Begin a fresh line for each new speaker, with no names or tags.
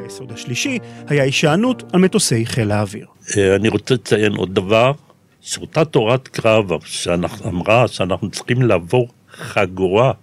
היסוד השלישי היה הישענות על מטוסי חיל האוויר.
אני רוצה לציין עוד דבר, שאותה תורת קרב שאמרה שאנחנו צריכים לעבור חגורה